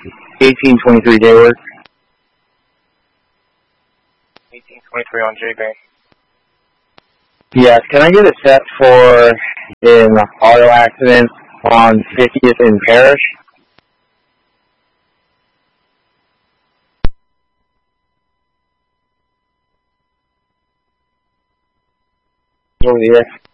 1823 Dayward. 1823 on J-Bank. Yes, can I get a set for an auto accident on 50th and Parish? Over the air.